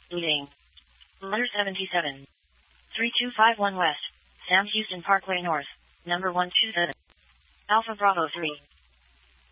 Leading. Letter 77. 3251 West. Sam Houston Parkway North. Number 127. Alpha Bravo 3.